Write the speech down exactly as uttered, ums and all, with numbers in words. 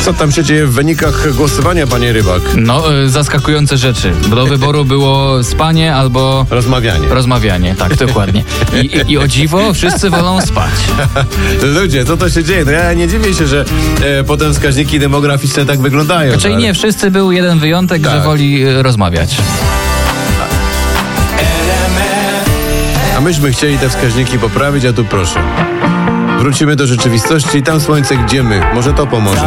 Co tam się dzieje w wynikach głosowania, panie Rybak? No, y, zaskakujące rzeczy. Do wyboru było spanie albo... Rozmawianie. Rozmawianie, tak, dokładnie. I, i, i o dziwo, wszyscy wolą spać. Ludzie, co to się dzieje? No ja nie dziwię się, że e, potem wskaźniki demograficzne tak wyglądają. Czyli ale... nie wszyscy, był jeden wyjątek, Tak. że woli y, rozmawiać. A myśmy chcieli te wskaźniki poprawić, a tu proszę. Wrócimy do rzeczywistości, tam słońce, gdzie my? Może to pomoże.